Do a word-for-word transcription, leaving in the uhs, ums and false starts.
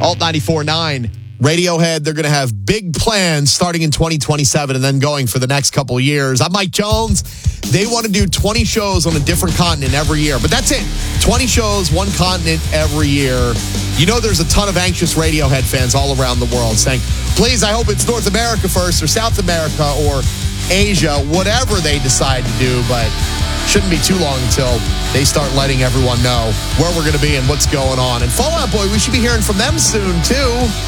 Alt ninety-four point nine. Radiohead, they're going to have big plans starting in twenty twenty-seven and then going for the next couple of years. I'm Mike Jones. They want to do twenty shows on a different continent every year. But that's it. twenty shows, one continent every year. You know there's a ton of anxious Radiohead fans all around the world saying, please, I hope it's North America first or South America or Asia, whatever they decide to do. But shouldn't be too long until they start letting everyone know where we're going to be and what's going on. And Fall Out Boy, we should be hearing from them soon, too.